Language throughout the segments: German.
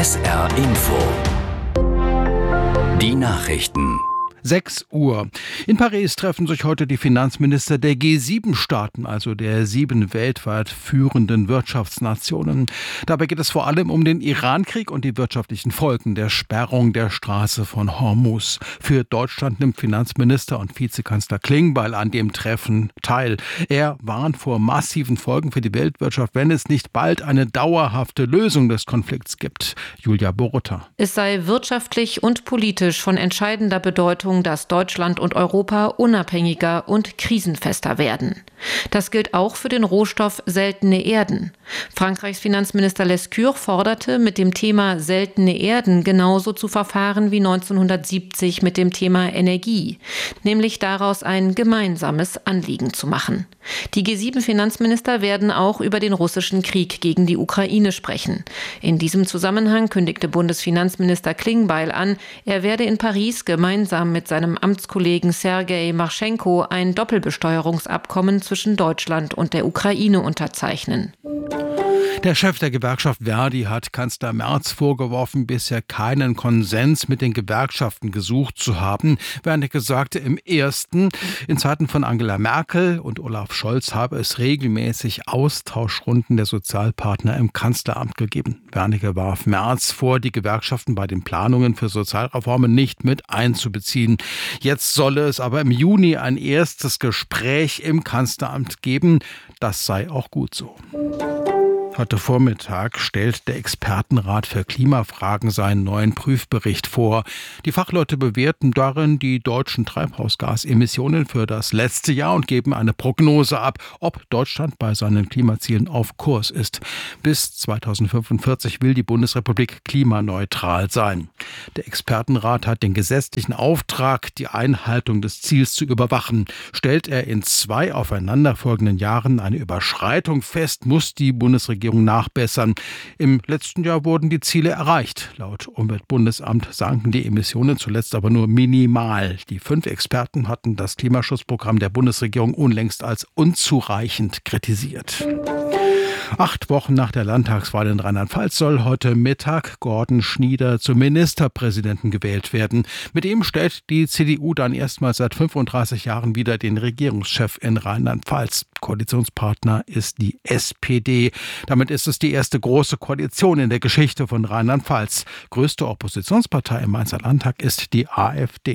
SR Info. Die Nachrichten. 6 Uhr. In Paris treffen sich heute die Finanzminister der G7-Staaten, also der 7 weltweit führenden Wirtschaftsnationen. Dabei geht es vor allem um den Iran-Krieg und die wirtschaftlichen Folgen der Sperrung der Straße von Hormuz. Für Deutschland nimmt Finanzminister und Vizekanzler Klingbeil an dem Treffen teil. Er warnt vor massiven Folgen für die Weltwirtschaft, wenn es nicht bald eine dauerhafte Lösung des Konflikts gibt. Julia Borota. Es sei wirtschaftlich und politisch von entscheidender Bedeutung, dass Deutschland und Europa unabhängiger und krisenfester werden. Das gilt auch für den Rohstoff seltene Erden. Frankreichs Finanzminister Lescure forderte, mit dem Thema seltene Erden genauso zu verfahren wie 1970 mit dem Thema Energie, nämlich daraus ein gemeinsames Anliegen zu machen. Die G7-Finanzminister werden auch über den russischen Krieg gegen die Ukraine sprechen. In diesem Zusammenhang kündigte Bundesfinanzminister Klingbeil an, er werde in Paris gemeinsam mit seinem Amtskollegen Sergei Marschenko ein Doppelbesteuerungsabkommen zwischen Deutschland und der Ukraine unterzeichnen. Der Chef der Gewerkschaft Verdi hat Kanzler Merz vorgeworfen, bisher keinen Konsens mit den Gewerkschaften gesucht zu haben. Wernicke sagte im ersten, in Zeiten von Angela Merkel und Olaf Scholz habe es regelmäßig Austauschrunden der Sozialpartner im Kanzleramt gegeben. Wernicke warf Merz vor, die Gewerkschaften bei den Planungen für Sozialreformen nicht mit einzubeziehen. Jetzt solle es aber im Juni ein erstes Gespräch im Kanzleramt geben. Das sei auch gut so. Heute Vormittag stellt der Expertenrat für Klimafragen seinen neuen Prüfbericht vor. Die Fachleute bewerten darin die deutschen Treibhausgasemissionen für das letzte Jahr und geben eine Prognose ab, ob Deutschland bei seinen Klimazielen auf Kurs ist. Bis 2045 will die Bundesrepublik klimaneutral sein. Der Expertenrat hat den gesetzlichen Auftrag, die Einhaltung des Ziels zu überwachen. Stellt er in 2 aufeinanderfolgenden Jahren eine Überschreitung fest, muss die Bundesregierung nachbessern. Im letzten Jahr wurden die Ziele erreicht. Laut Umweltbundesamt sanken die Emissionen zuletzt aber nur minimal. Die 5 Experten hatten das Klimaschutzprogramm der Bundesregierung unlängst als unzureichend kritisiert. 8 Wochen nach der Landtagswahl in Rheinland-Pfalz soll heute Mittag Gordon Schnieder zum Ministerpräsidenten gewählt werden. Mit ihm stellt die CDU dann erstmals seit 35 Jahren wieder den Regierungschef in Rheinland-Pfalz. Koalitionspartner ist die SPD. Damit ist es die erste große Koalition in der Geschichte von Rheinland-Pfalz. Größte Oppositionspartei im Mainzer Landtag ist die AfD.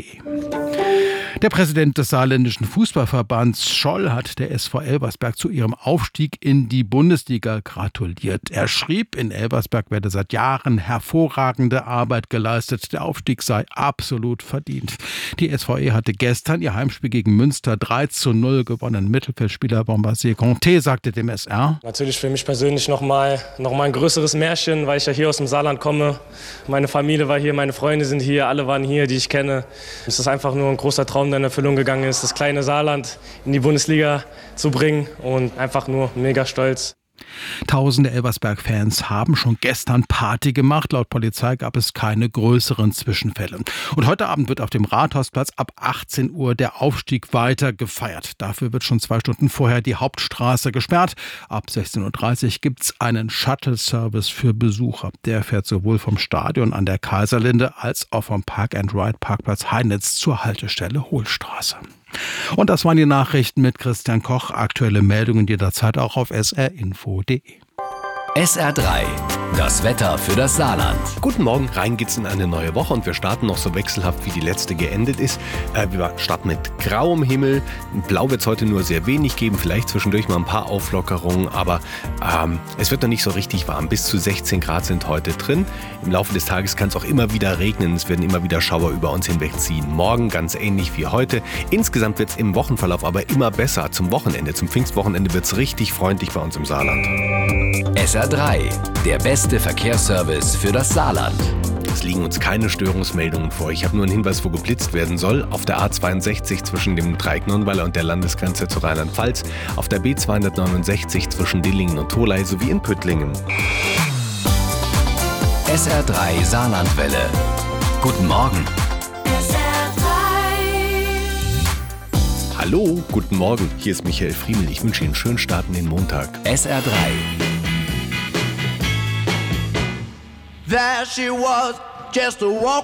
Der Präsident des saarländischen Fußballverbands Scholl hat der SV Elversberg zu ihrem Aufstieg in die Bundesliga gratuliert. Er schrieb, in Elversberg werde seit Jahren hervorragende Arbeit geleistet. Der Aufstieg sei absolut verdient. Die SVE hatte gestern ihr Heimspiel gegen Münster 3:0 gewonnen. Mittelfeldspieler Bombardier Conté sagte dem SR: Natürlich für mich persönlich noch mal ein größeres Märchen, weil ich ja hier aus dem Saarland komme. Meine Familie war hier, meine Freunde sind hier, alle waren hier, die ich kenne. Es ist einfach nur ein großer Traum, der in Erfüllung gegangen ist, das kleine Saarland in die Bundesliga zu bringen, und einfach nur mega stolz. Tausende Elversberg-Fans haben schon gestern Party gemacht. Laut Polizei gab es keine größeren Zwischenfälle. Und heute Abend wird auf dem Rathausplatz ab 18 Uhr der Aufstieg weiter gefeiert. Dafür wird schon 2 Stunden vorher die Hauptstraße gesperrt. Ab 16:30 Uhr gibt es einen Shuttle-Service für Besucher. Der fährt sowohl vom Stadion an der Kaiserlinde als auch vom Park-and-Ride-Parkplatz Heinitz zur Haltestelle Hohlstraße. Und das waren die Nachrichten mit Christian Koch. Aktuelle Meldungen jederzeit auch auf srinfo.de. SR3, das Wetter für das Saarland. Guten Morgen, rein geht's in eine neue Woche und wir starten noch so wechselhaft, wie die letzte geendet ist. Wir starten mit grauem Himmel. Blau wird es heute nur sehr wenig geben, vielleicht zwischendurch mal ein paar Auflockerungen, aber es wird noch nicht so richtig warm. Bis zu 16 Grad sind heute drin. Im Laufe des Tages kann es auch immer wieder regnen, es werden immer wieder Schauer über uns hinwegziehen. Morgen ganz ähnlich wie heute. Insgesamt wird es im Wochenverlauf aber immer besser. Zum Wochenende, zum Pfingstwochenende wird es richtig freundlich bei uns im Saarland. SR3, der beste Verkehrsservice für das Saarland. Es liegen uns keine Störungsmeldungen vor. Ich habe nur einen Hinweis, wo geblitzt werden soll. Auf der A62 zwischen dem Dreieck Nonnweiler und der Landesgrenze zu Rheinland-Pfalz. Auf der B269 zwischen Dillingen und Tholey sowie in Püttlingen. SR3 Saarlandwelle. Guten Morgen. Hallo, guten Morgen. Hier ist Michael Friemel. Ich wünsche Ihnen einen schönen Start in den Montag. SR3. There she was, just a walk